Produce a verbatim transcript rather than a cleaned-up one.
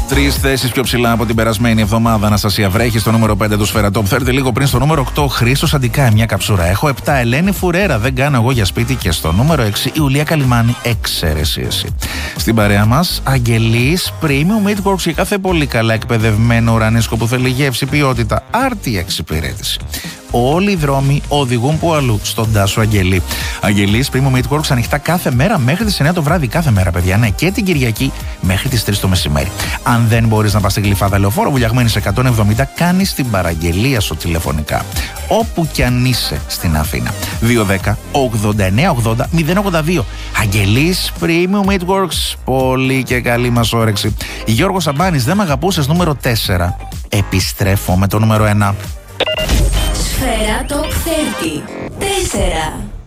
Τρεις θέσεις πιο ψηλά από την περασμένη εβδομάδα. Αναστασία Βρέχη στο νούμερο πέντε του Σφαίρα Top θέρτι. Λίγο πριν στο νούμερο οκτώ Χρήστος Αντικά, μια καψούρα. Έχω επτά Ελένη Φουρέρα, δεν κάνω εγώ για σπίτι. Και στο νούμερο έξι Ιουλία Καλιμάνη, εξαίρεση εσύ. Στην παρέα μας Αγγελής Premium Meatworks για κάθε πολύ καλά εκπαιδευμένο ουρανίσκο που θέλει γεύση, ποιότητα, άρτια εξυπηρέτηση. Όλοι οι δρόμοι οδηγούν που αλλού, στον Τάσο Αγγελή. Αγγελής Premium Meatworks ανοιχτά κάθε μέρα μέχρι τις εννιά το βράδυ, κάθε μέρα, παιδιά. Ναι, και την Κυριακή μέχρι τις τρεις το μεσημέρι. Αν δεν μπορείς να πας στην Γλυφάδα Λεωφόρο Βουλιαγμένης εκατόν εβδομήντα, κάνεις την παραγγελία σου τηλεφωνικά. Όπου κι αν είσαι στην Αθήνα. δύο ένα μηδέν ογδόντα εννέα ογδόντα μηδέν ογδόντα δύο. Αγγελής Premium Meatworks. Πολύ και καλή μας όρεξη. Γιώργος Σαμπάνης, δεν μ' αγαπούσες, νούμερο τέσσερα. Επιστρέφω με το νούμερο ένα. Σφαίρα Top τριάντα τέσσερα.